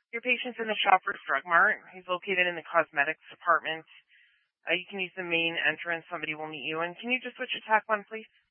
Your patient's in the Shoppers Drug Mart. He's located in the cosmetics department. You can use the main entrance. Somebody will meet you. And can you just switch to TAC 1, please?